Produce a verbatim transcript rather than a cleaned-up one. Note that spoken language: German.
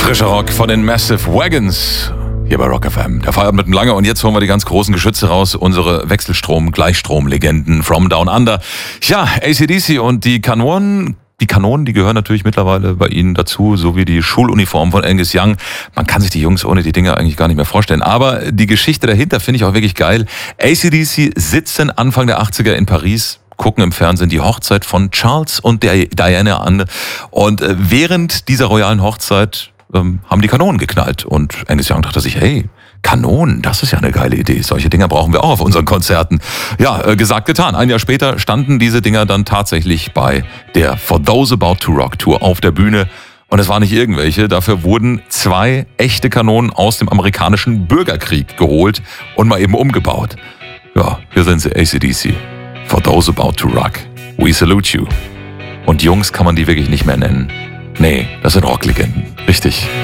Frischer Rock von den Massive Wagons. Hier bei Rock F M. Der Feierabend mit Lange und jetzt holen wir die ganz großen Geschütze raus. Unsere Wechselstrom-Gleichstrom-Legenden from Down Under. Ja, A C D C und die Kanonen. Die Kanonen, die gehören natürlich mittlerweile bei Ihnen dazu, so wie die Schuluniform von Angus Young. Man kann sich die Jungs ohne die Dinger eigentlich gar nicht mehr vorstellen. Aber die Geschichte dahinter finde ich auch wirklich geil. A C D C sitzen Anfang der achtziger in Paris, gucken im Fernsehen die Hochzeit von Charles und der Diana an. Und während dieser royalen Hochzeit ähm, haben die Kanonen geknallt. Und Angus Young dachte sich, hey, Kanonen, das ist ja eine geile Idee. Solche Dinger brauchen wir auch auf unseren Konzerten. Ja, äh, gesagt, getan. Ein Jahr später standen diese Dinger dann tatsächlich bei der For Those About to Rock Tour auf der Bühne. Und es waren nicht irgendwelche. Dafür wurden zwei echte Kanonen aus dem amerikanischen Bürgerkrieg geholt und mal eben umgebaut. Ja, hier sind sie, A C D C. For Those About to Rock. We salute you. Und Jungs kann man die wirklich nicht mehr nennen. Nee, das sind Rocklegenden. Richtig.